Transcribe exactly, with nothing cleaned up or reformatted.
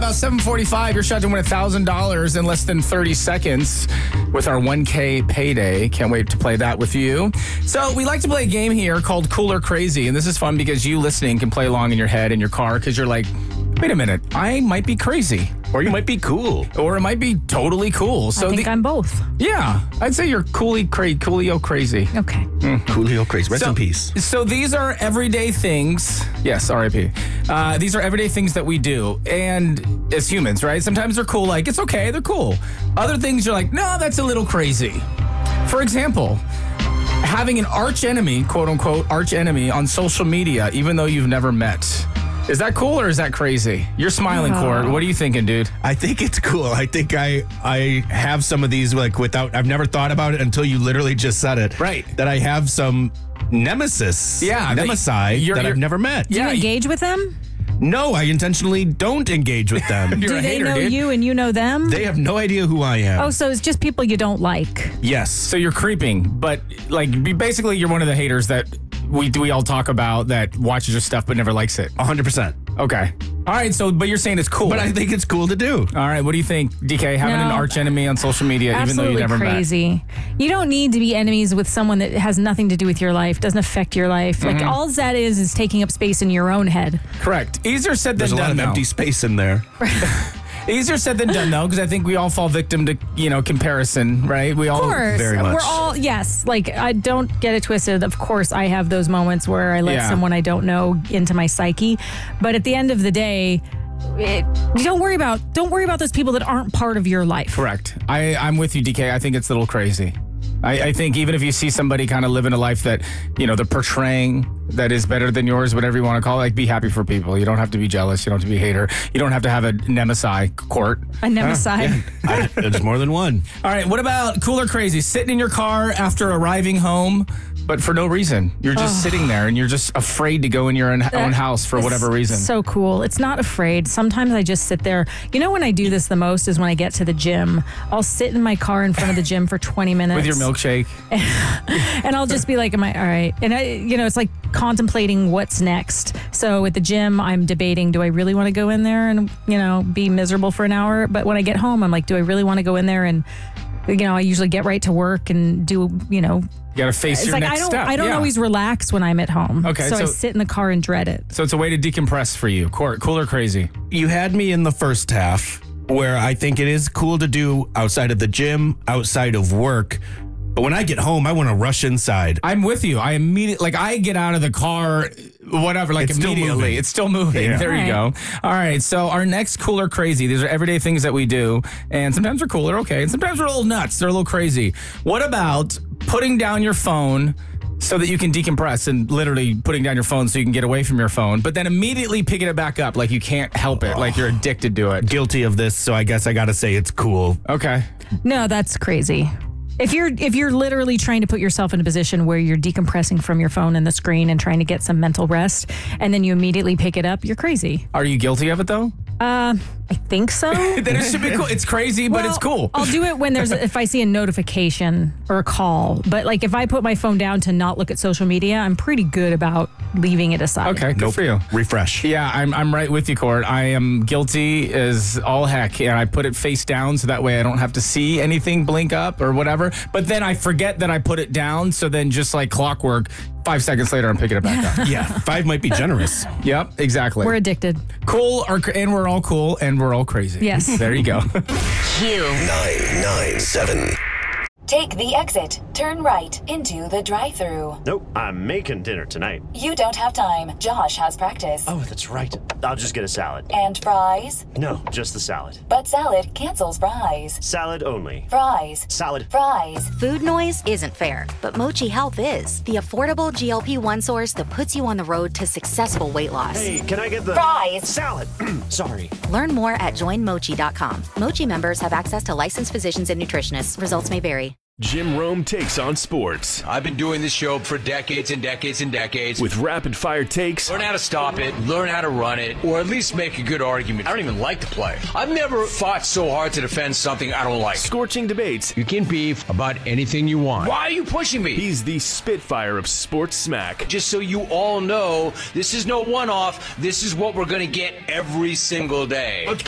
about seven forty-five. You're shot to win one thousand dollars in less than thirty seconds with our one K payday. Can't wait to play that with you. So we like to play a game here called Cool or Crazy. And this is fun because you listening can play along in your head in your car because you're like, wait a minute, I might be crazy. Or you might be cool. Or it might be totally cool. So I think the, I'm both. Yeah, I'd say you're coolie cra- coolio crazy. Okay. Mm. Coolio crazy. Rest So- in peace. So these are everyday things. Yes, R I P. Uh, these are everyday things that we do. And as humans, right? Sometimes they're cool, like, it's okay, they're cool. Other things you're like, no, that's a little crazy. For example, having an arch enemy, quote unquote, arch enemy on social media, even though you've never met. Is that cool or is that crazy? You're smiling, No. Court. What are you thinking, dude? I think it's cool. I think I I have some of these like without, I've never thought about it until you literally just said it. Right. That I have some nemesis. Yeah, that- Nemesi you're- that I've you're- never met. Do Yeah, you engage with them? No, I intentionally don't engage with them. You're Do a they hater, know dude. you and you know them? They have no idea who I am. Oh, so it's just people you don't like. Yes. So you're creeping, but like be- basically you're one of the haters that we we all talk about that watches your stuff but never likes it. one hundred percent. Okay. All right. So, but you're saying it's cool. But I think it's cool to do. All right. What do you think, D K? Having No. an arch enemy on social media, even though you Absolutely never met. crazy. You don't need to be enemies with someone that has nothing to do with your life, doesn't affect your life. Like Mm-hmm. all that is is taking up space in your own head. Correct. Easier said than There's a lot done. of though. empty space in there. Easier said than done, though, because I think we all fall victim to you know comparison, right? We all Of course, very much. we're all yes. Like I don't get it twisted. Of course, I have those moments where I let Yeah. someone I don't know into my psyche. But at the end of the day, it, you don't worry about don't worry about those people that aren't part of your life. correct. I I'm with you, D K. I think it's a little crazy. I, I think even if you see somebody kind of living a life that you know they're portraying that is better than yours, whatever you want to call it, like be happy for people. You don't have to be jealous. You don't have to be a hater. You don't have to have a nemesis court. I never side. I, there's more than one. All right, what about cool or crazy? Sitting in your car after arriving home, but for no reason. You're just sitting there and you're just afraid to go in your own, own house for It's whatever reason. So cool. It's not afraid. Sometimes I just sit there. You know when I do this the most is when I get to the gym. I'll sit in my car in front of the gym for twenty minutes. With your milkshake. And I'll just be like, am I all right? And I, you know, it's like contemplating what's next. So at the gym, I'm debating, do I really want to go in there and, you know, be miserable for an hour? But when I get home, I'm like, do I really want to go in there? And, you know, I usually get right to work and do, you know, You got to face it's your like next I don't, step. I don't Yeah. always relax when I'm at home. Okay, So, I so- sit in the car and dread it. So it's a way to decompress for you. Court, cool or crazy? You had me in the first half where I think it is cool to do outside of the gym, outside of work. But when I get home, I want to rush inside. I'm with you. I immediately, like, I get out of the car, whatever, like It's still immediately. moving. It's still moving. Yeah. There you All go. All right. So our next cool or crazy, these are everyday things that we do. And sometimes they're cool, they're okay. And sometimes they're a little nuts. They're a little crazy. What about putting down your phone so that you can decompress and literally putting down your phone so you can get away from your phone, but then immediately picking it back up like you can't help it, like you're addicted to it? Guilty of this, so I guess I got to say it's cool. Okay. No, that's crazy. If you're if you're literally trying to put yourself in a position where you're decompressing from your phone and the screen and trying to get some mental rest, and then you immediately pick it up, you're crazy. Are you guilty of it though? Uh, I think so. Then it should be cool. It's crazy, but it's Well, cool. I'll do it when there's if I see a notification or a call. But like if I put my phone down to not look at social media, I'm pretty good about leaving it aside. Okay, good Nope. for you. Refresh. Yeah, I'm I'm right with you, Court. I am guilty as all heck, and I put it face down so that way I don't have to see anything blink up or whatever. But then I forget that I put it down, so then just like clockwork, five seconds later I'm picking it back up. Yeah, five might be generous. Yep, exactly. We're addicted. cool, or, and we're all cool, and we're all crazy. Yes. There you go. Q. nine nine seven. Take the exit. Turn right into the drive-thru. Nope, I'm making dinner tonight. You don't have time. Josh has practice. Oh, that's right. I'll just get a salad. And fries? No, just the salad. But salad cancels fries. Salad only. Fries. Salad. Fries. Food noise isn't fair, but Mochi Health is. The affordable G L P one source that puts you on the road to successful weight loss. Hey, can I get the Fries. salad? Sorry. Learn more at join mochi dot com. Mochi members have access to licensed physicians and nutritionists. Results may vary. Jim Rome takes on sports I've been doing this show for decades and decades and decades. with rapid fire takes, Learn how to stop it, learn how to run it, or at least make a good argument. I don't even like to play. I've never fought so hard to defend something I don't like. scorching debates. You can beef about anything you want. Why are you pushing me? He's the spitfire of sports smack. Just so you all know, this is no one-off. This is what we're going to get every single day.